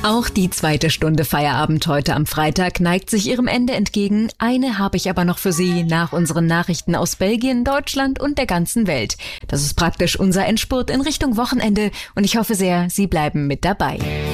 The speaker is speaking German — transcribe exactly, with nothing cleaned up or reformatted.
Auch die zweite Stunde Feierabend heute am Freitag neigt sich ihrem Ende entgegen. Eine habe ich aber noch für Sie nach unseren Nachrichten aus Belgien, Deutschland und der ganzen Welt. Das ist praktisch unser Endspurt in Richtung Wochenende und ich hoffe sehr, Sie bleiben mit dabei.